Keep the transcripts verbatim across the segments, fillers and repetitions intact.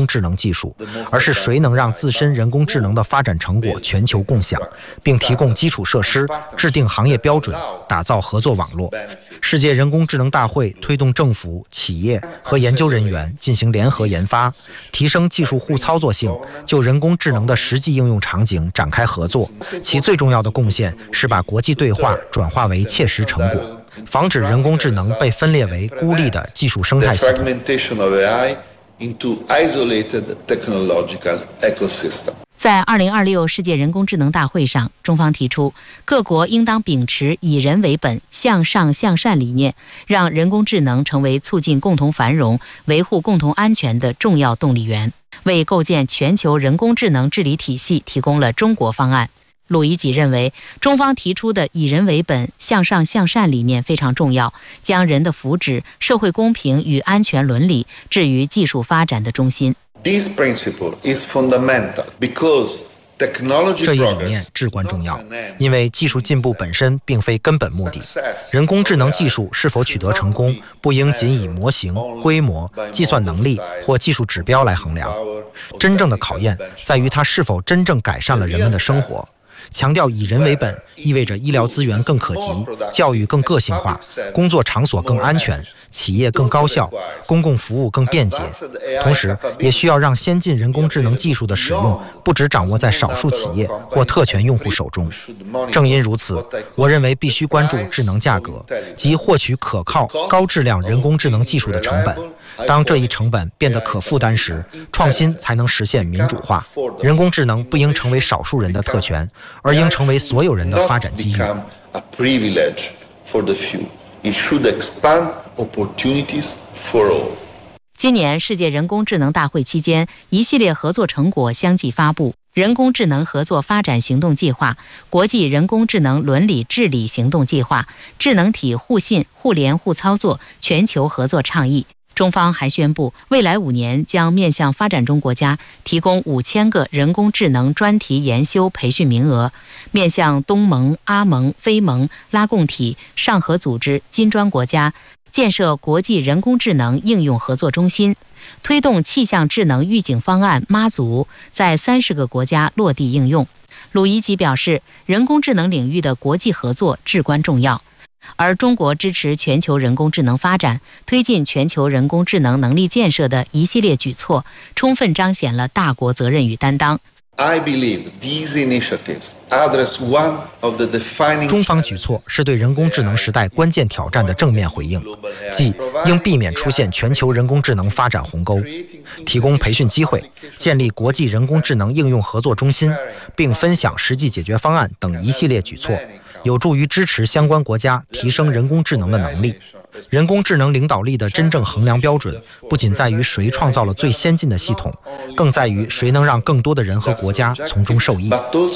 工智能技术，而是谁能让自身人工智能的发展成果全球共享，并提供基础设施、制定行业标准、打造合作网络。世界人工智能大会推动政府、企业和研究人员进行联合研发，提升技术互操作性，就人工智能的实际应用场景展开合作。其最重要的贡献是把国际对话转化为切实成果，防止人工智能被分裂为孤立的技术生态系统。 在二零二六世界人工智能大会上，中方提出，各国应当秉持以人为本、向上向善理念，让人工智能成为促进共同繁荣、维护共同安全的重要动力源，为构建全球人工智能治理体系提供了中国方案。鲁伊吉认为，中方提出的以人为本、向上向善理念非常重要，将人的福祉、社会公平与安全伦理置于技术发展的中心。 This principle is fundamental because 这一理念至关重要，因为技术进步本身并非根本目的。人工智能技术是否取得成功，不应仅以模型、规模、计算能力或技术指标来衡量。真正的考验在于它是否真正改善了人们的生活。强调以人为本，意味着医疗资源更可及，教育更个性化，工作场所更安全，企业更高效，公共服务更便捷。同时，也需要让先进人工智能技术的使用不只掌握在少数企业或特权用户手中。正因如此，我认为必须关注智能价格，即获取可靠、高质量人工智能技术的成本。当这一成本变得可负担时，创新才能实现民主化。人工智能不应成为少数人的特权，而应成为所有人的发展机遇。 今年世界人工智能大会期间，一系列合作成果相继发布：人工智能合作发展行动计划、国际人工智能伦理治理行动计划、智能体互信、互联互操作全球合作倡议。中方还宣布，未来五年将面向发展中国家提供五千个人工智能专题研修培训名额，面向东盟、阿盟、非盟、拉共体、上合组织、金砖国家建设国际人工智能应用合作中心，推动气象智能预警方案妈祖在三十个国家落地应用。鲁伊吉表示，人工智能领域的国际合作至关重要。而中国支持全球人工智能发展，推进全球人工智能能力建设的一系列举措，充分彰显了大国责任与担当。 中方举措是对人工智能时代关键挑战的正面回应，即应避免出现全球人工智能发展鸿沟，提供培训机会，建立国际人工智能应用合作中心，并分享实际解决方案等一系列举措，有助于支持相关国家提升人工智能的能力。人工智能领导力的真正衡量标准，不仅在于谁创造了最先进的系统，更在于谁能让更多的人和国家从中受益。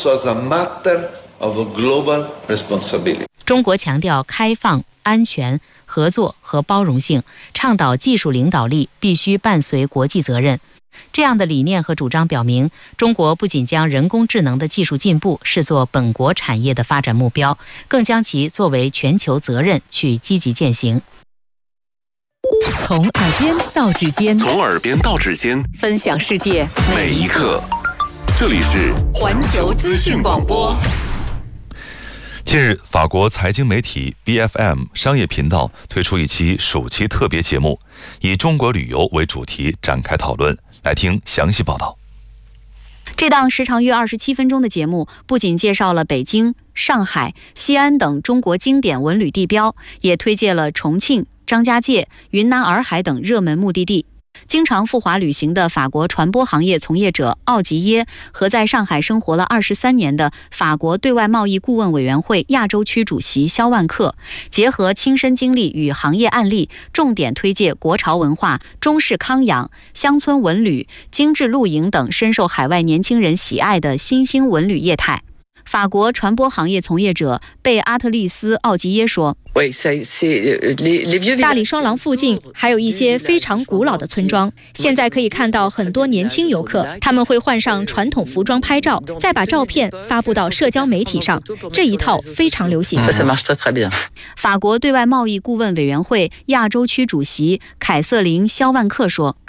中国强调开放、安全、合作和包容性，倡导技术领导力必须伴随国际责任。这样的理念和主张表明，中国不仅将人工智能的技术进步视作本国产业的发展目标，更将其作为全球责任去积极践行。 从耳边到指尖， 从耳边到指尖， 分享世界每一刻。这里是环球资讯广播。 近日，法国财经媒体 B F M 商业频道推出一期暑期特别节目，以中国旅游为主题展开讨论。来听详细报道。 这档时长约二十七分钟的节目，不仅介绍了北京、上海、西安等中国经典文旅地标，也推荐了重庆、张家界、云南洱海等热门目的地。经常赴华旅行的法国传播行业从业者奥吉耶和在上海生活了二十三年的法国对外贸易顾问委员会亚洲区主席肖万克，结合亲身经历与行业案例，重点推介国潮文化、中式康养、乡村文旅、精致露营等深受海外年轻人喜爱的新兴文旅业态。法国传播行业从业者贝阿特丽斯·奥吉耶说， 大理双廊附近还有一些非常古老的村庄，现在可以看到很多年轻游客，他们会换上传统服装拍照，再把照片发布到社交媒体上，这一套非常流行。 法国对外贸易顾问委员会亚洲区主席凯瑟琳·肖万克说，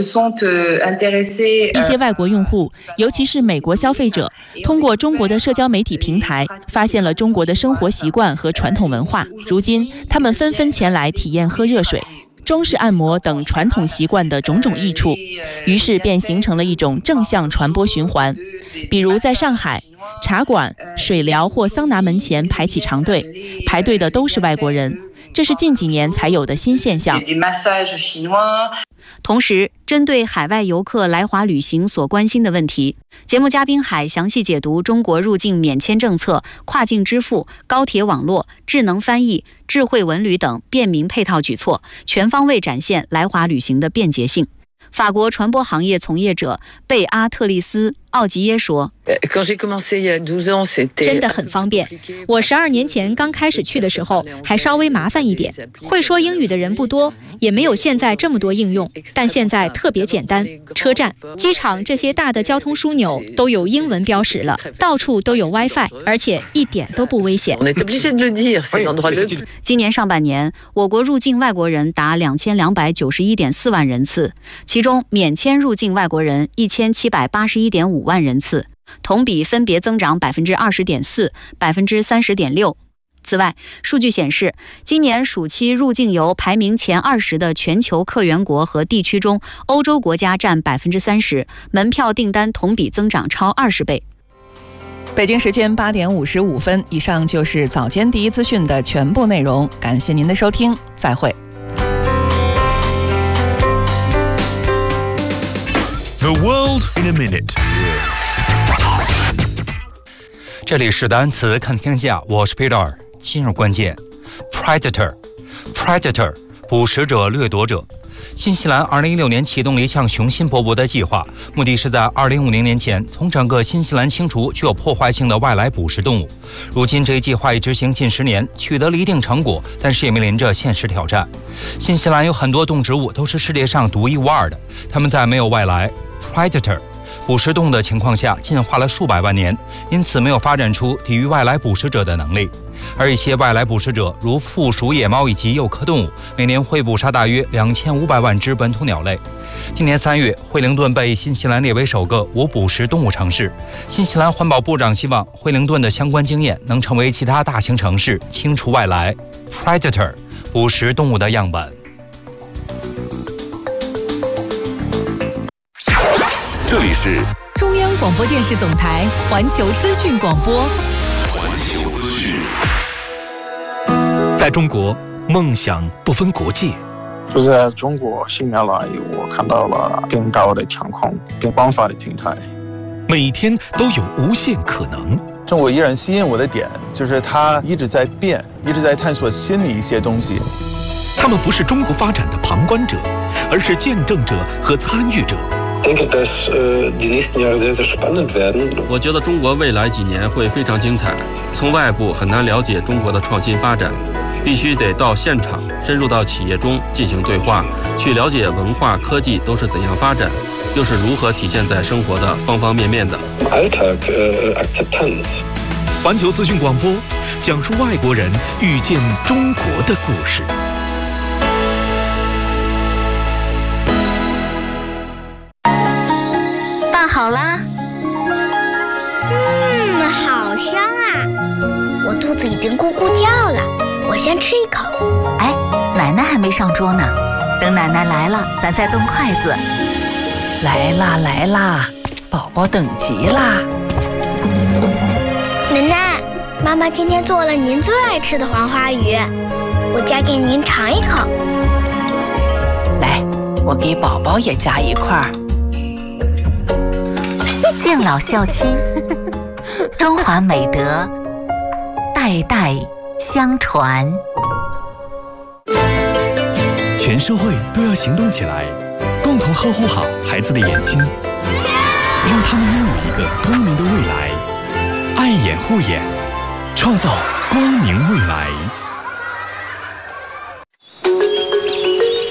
一些外国用户，尤其是美国消费者，通过中国的社交媒体平台发现了中国的生活习惯和传统文化，如今他们纷纷前来体验喝热水、中式按摩等传统习惯的种种益处，于是便形成了一种正向传播循环。比如在上海，茶馆、水疗或桑拿门前排起长队，排队的都是外国人，这是近几年才有的新现象。 同时，针对海外游客来华旅行所关心的问题，节目嘉宾海详细解读中国入境免签政策、跨境支付、高铁网络、智能翻译、智慧文旅等便民配套举措，全方位展现来华旅行的便捷性。法国传播行业从业者贝阿特丽斯·奥吉耶说， 真的很方便。我十二年前刚开始去的时候还稍微麻烦一点，会说英语的人不多，也没有现在这么多应用，但现在特别简单。车站、机场这些大的交通枢纽都有英文标识了，到处都有 WiFi， 而且一点都不危险。 今年上半年，我国入境外国人达两千两百九十一点四万人次，其中免签入境外国人一千七百八十一点五万人次，同比分别增长百分之二十点四、百分之三十点六。此外，数据显示，今年暑期入境游排名前二十的全球客源国和地区中，欧洲国家占百分之三十，门票订单同比增长超二十倍。 北京时间八点五十五分，以上就是早间第一资讯的全部内容，感谢您的收听，再会。 The world in a minute。 这里是单词看天下，我是 Peter。今日关键 ：Predator，Predator， Predator， 捕食者、掠夺者。新西兰二零一六年启动了一项雄心勃勃的计划，目的是在二零五零年前从整个新西兰清除具有破坏性的外来捕食动物。如今这一计划已执行近十年，取得了一定成果，但是也面临着现实挑战。新西兰有很多动植物都是世界上独一无二的，它们在没有外来 Predator捕食动物的情况下进化了数百万年，因此没有发展出抵御外来捕食者的能力。而一些外来捕食者，如附属野猫以及幼科动物，每年会捕杀大约两千五百万只本土鸟类。今年三月，惠灵顿被新西兰列为首个无捕食动物城市。新西兰环保部长希望惠灵顿的相关经验能成为其他大型城市清除外来 Predator 捕食动物的样本。 这里是中央广播电视总台环球资讯广播。 环球资讯。 在中国，梦想不分国界。 就在中国新年来，我看到了更高的天空、更广泛的平台。 每天都有无限可能。 中国依然吸引我的点，就是它一直在变，一直在探索新的一些东西。 他们不是中国发展的旁观者，而是见证者和参与者。 我觉得中国未来几年会非常精彩。从外部很难了解中国的创新发展，必须得到现场，深入到企业中进行对话，去了解文化、科技都是怎样发展，又是如何体现在生活的方方面面的。 环球资讯广播讲述外国人遇见中国的故事。 好啦，嗯，好香啊！我肚子已经咕咕叫了，我先吃一口。 哎，奶奶还没上桌呢，等奶奶来了，咱再动筷子。 来啦来啦，宝宝等急啦！ 奶奶，妈妈今天做了您最爱吃的黄花鱼，我夹给您尝一口。 来，我给宝宝也夹一块。 敬老孝亲，中华美德代代相传。 全社会都要行动起来，共同呵护好孩子的眼睛，让他们拥有一个光明的未来。爱眼护眼，创造光明未来。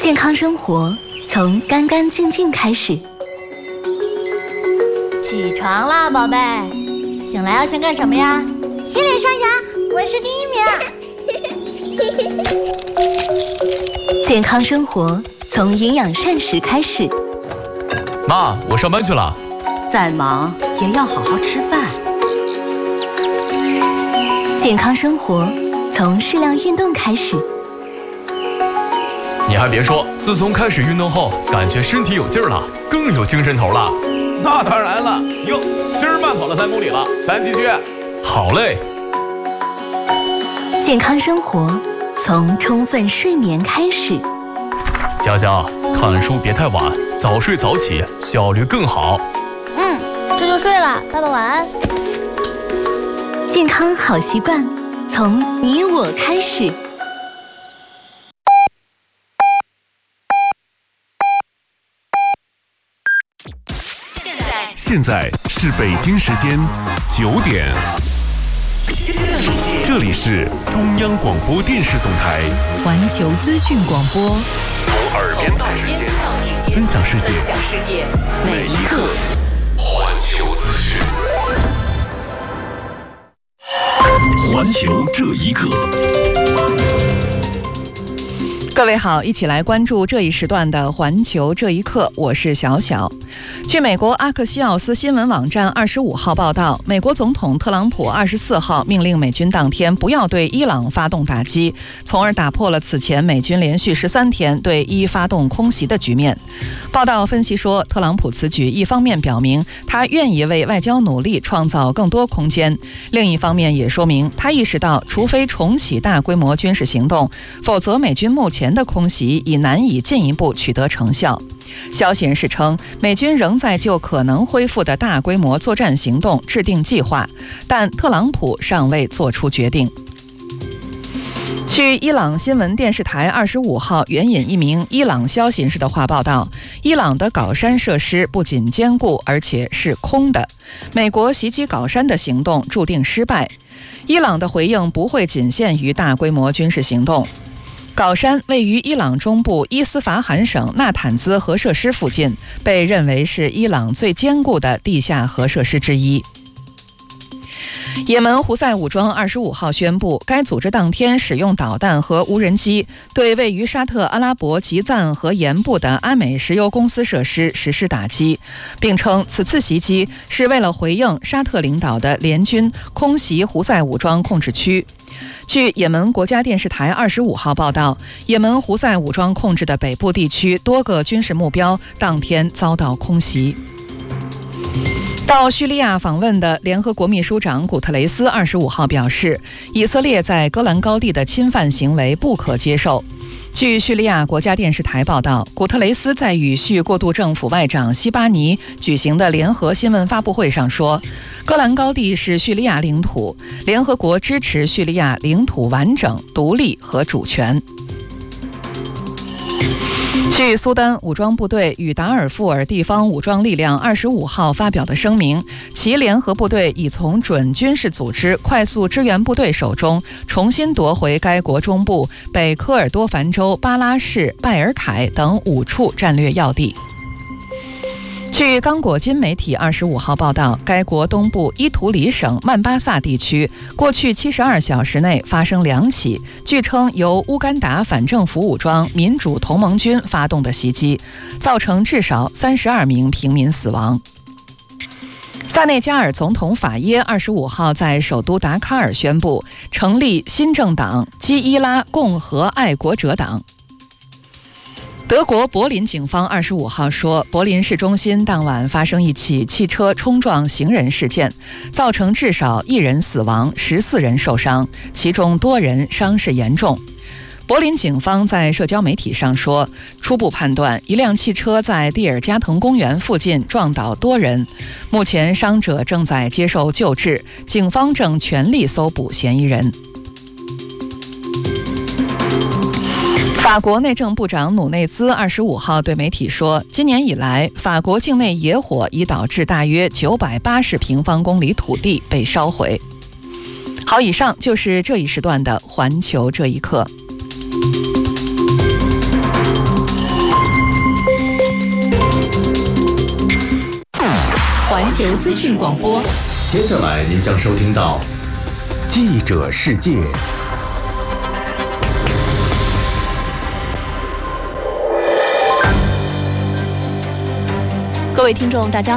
健康生活从干干净净开始。 起床啦，宝贝！醒来要先干什么呀？ 洗脸刷牙，我是第一名。 健康生活从营养膳食开始。 妈，我上班去了。 再忙也要好好吃饭。 健康生活从适量运动开始。 你还别说，自从开始运动后，感觉身体有劲儿了，更有精神头了。 那当然了，哟，今儿慢跑了三公里了，咱继续。 好嘞。 健康生活从充分睡眠开始。 佳佳，看书别太晚，早睡早起，效率更好。 嗯，这就睡了，爸爸晚安。 健康好习惯从你我开始。 现在是北京时间九点，这里是中央广播电视总台环球资讯广播， 从耳边到指尖，分享世界，每一刻环球资讯。环球这一刻。 各位好，一起来关注这一时段的环球这一刻，我是小小。据美国阿克西奥斯新闻网站二十五号报道，美国总统特朗普二十四号命令美军当天不要对伊朗发动打击，从而打破了此前美军连续十三天对伊发动空袭的局面。报道分析说，特朗普此举一方面表明他愿意为外交努力创造更多空间，另一方面也说明他意识到，除非重启大规模军事行动，否则美军目前的空袭已难以进一步取得成效。消息人士称，美军仍在就可能恢复的大规模作战行动制定计划，但特朗普尚未做出决定。据伊朗新闻电视台二十五号援引一名伊朗消息人士的话报道，伊朗的搞山设施不仅坚固，而且是空的。美国袭击搞山的行动注定失败。伊朗的回应不会仅限于大规模军事行动。搞山位于伊朗中部伊斯法罕省纳坦兹核设施附近，被认为是伊朗最坚固的地下核设施之一。也门胡塞武装二十五号宣布，该组织当天使用导弹和无人机对位于沙特阿拉伯吉赞河沿部的阿美石油公司设施实施打击，并称此次袭击是为了回应沙特领导的联军空袭胡塞武装控制区。据也门国家电视台二十五号报道，也门胡塞武装控制的北部地区多个军事目标当天遭到空袭。到叙利亚访问的联合国秘书长古特雷斯二十五号表示，以色列在戈兰高地的侵犯行为不可接受。据叙利亚国家电视台报道，古特雷斯在与叙过渡政府外长西巴尼举行的联合新闻发布会上说，戈兰高地是叙利亚领土，联合国支持叙利亚领土完整、独立和主权。据苏丹武装部队与达尔富尔地方武装力量二十五号发表的声明，其联合部队已从准军事组织快速支援部队手中重新夺回该国中部北科尔多凡州巴拉市拜尔凯等五处战略要地。据刚果金媒体二十五号报道，该国东部伊图里省曼巴萨地区过去七十二小时内发生两起据称由乌干达反政府武装民主同盟军发动的袭击，造成至少三十二名平民死亡。萨内加尔总统法耶二十五号在首都达喀尔宣布成立新政党基伊拉共和爱国者党。德国柏林警方二十五号说，柏林市中心当晚发生一起汽车冲撞行人事件，造成至少一人死亡，十四人受伤，其中多人伤势严重。柏林警方在社交媒体上说，初步判断一辆汽车在蒂尔加滕公园附近撞倒多人，目前伤者正在接受救治，警方正全力搜捕嫌疑人。法国内政部长努内兹二十五号对媒体说，今年以来，法国境内野火已导致大约九百八十平方公里土地被烧毁。好，以上就是这一时段的环球这一刻。 环球资讯广播。 接下来您将收听到记者世界。 各位听众，大家好。